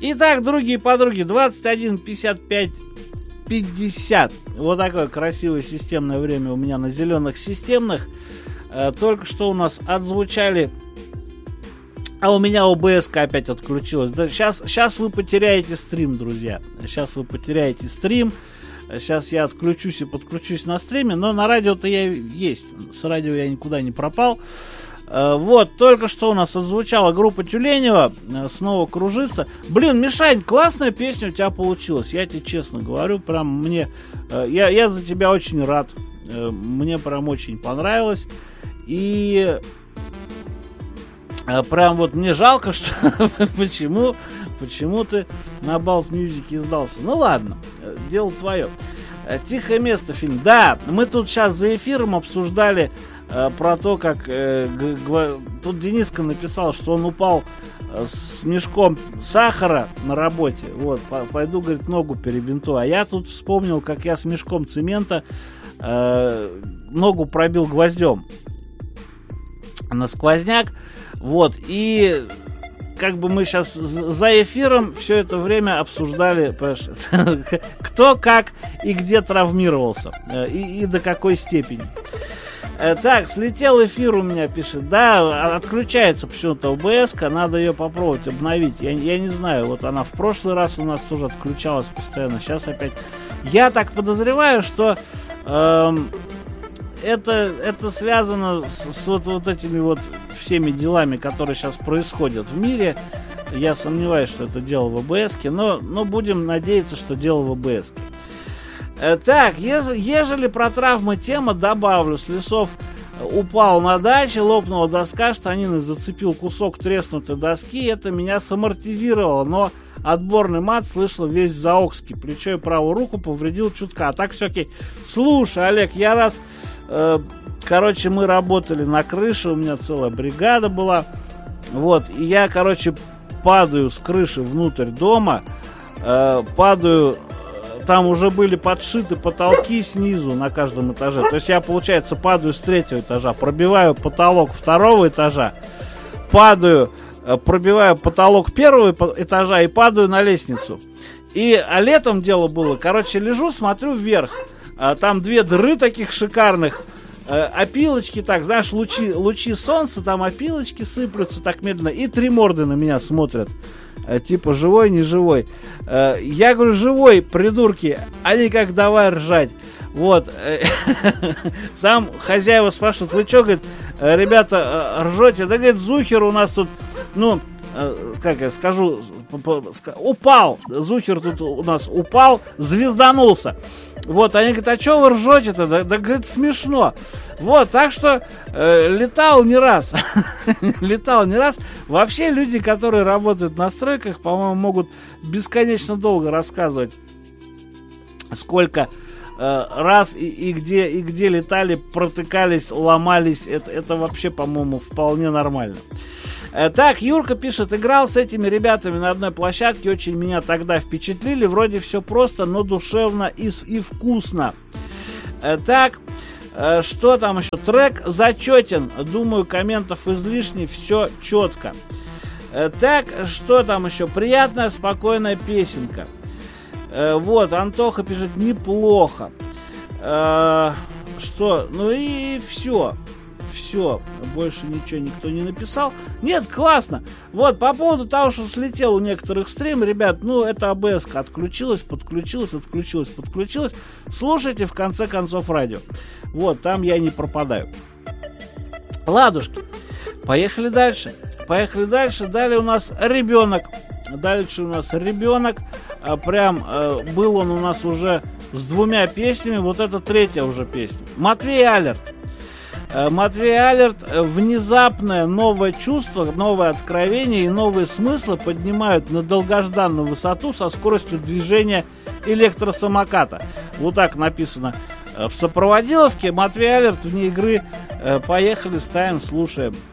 Итак, другие подруги, 21 55 50. Вот такое красивое системное время у меня на зеленых системных. Только что у нас отзвучали... А у меня ОБС-ка опять отключилась. Да, сейчас вы потеряете стрим, друзья. Сейчас вы потеряете стрим. Сейчас я отключусь и подключусь на стриме. Но на радио-то я есть. С радио я никуда не пропал. Вот, только что у нас отзвучала группа Тюленева. Снова кружится. Блин, Мишань, классная песня у тебя получилась. Я тебе честно говорю. Прям мне... Я за тебя очень рад. Мне прям очень понравилось. И... Прям вот мне жалко, что почему ты на Balt Music сдался. Ну ладно, дело твое. Тихое место фильм. Да, мы тут сейчас за эфиром обсуждали про то, как тут Дениска написал, что он упал с мешком сахара на работе. Вот, пойду, говорит, ногу перебинтую. А я тут вспомнил, как я с мешком цемента ногу пробил гвоздем на сквозняк. Вот, и как бы мы сейчас за эфиром все это время обсуждали, кто, как и где травмировался, и до какой степени. Так, слетел эфир у меня, пишет. Да, отключается почему-то ОБС-ка, надо ее попробовать обновить. Я не знаю, вот она в прошлый раз у нас тоже отключалась постоянно, сейчас опять. Я так подозреваю, что... Это связано с вот этими вот всеми делами, которые сейчас происходят в мире. Я сомневаюсь, что это дело в ОБС-ке, но будем надеяться, что дело в ОБС-ке. Так, ежели про травмы тема, добавлю. С лесов упал на даче, лопнула доска штанины, зацепил кусок треснутой доски. Это меня самортизировало, но отборный мат слышал весь в Заокске. Плечо и правую руку повредил чутка. А так все окей. Слушай, Олег, я раз... Короче, мы работали на крыше, у меня целая бригада была. Вот, и я, короче, падаю с крыши внутрь дома. Падаю, там уже были подшиты потолки снизу на каждом этаже. То есть я, получается, падаю с 3-го этажа, пробиваю потолок 2-го этажа, падаю, пробиваю потолок 1-го этажа и падаю на лестницу. А летом дело было, короче, лежу, смотрю вверх. Там 2 дыры таких шикарных, опилочки, так, знаешь, лучи солнца, там опилочки сыплются так медленно, и 3 морды на меня смотрят, типа живой, не живой. Я говорю, живой, придурки, они как давай ржать. Вот, там хозяева спрашивают, вы что, говорит, ребята, ржете? Да, говорит, Зухер у нас тут, ну, как я скажу, упал, Зухер тут у нас упал, звезданулся. Вот, они говорят, а что вы ржете-то? Да, говорит, смешно. Вот, так что летал не раз. Летал не раз. Вообще люди, которые работают на стройках, по-моему, могут бесконечно долго рассказывать, сколько раз и где летали, протыкались, ломались. Это вообще, по-моему, вполне нормально. Так, Юрка пишет, играл с этими ребятами на одной площадке, очень меня тогда впечатлили, вроде все просто, но душевно и вкусно. Так, что там еще? Трек зачетен, думаю, комментов излишне, все четко. Так, что там еще? Приятная, спокойная песенка. Вот, Антоха пишет, неплохо. Что? Ну и все. Все, больше ничего никто не написал. Нет, классно. Вот, по поводу того, что слетел у некоторых стрим, ребят, ну, это АБС-ка отключилась, подключилась. Слушайте, в конце концов, радио. Вот, там я не пропадаю. Ладушки. Поехали дальше. Далее у нас ребенок. Прям был он у нас уже с 2 песнями. Вот это 3-я уже песня. Матвей Алерт. Внезапное новое чувство, новое откровение и новые смыслы поднимают на долгожданную высоту со скоростью движения электросамоката. Вот так написано в сопроводиловке. Матвей Алерт вне игры. Поехали, ставим, слушаем.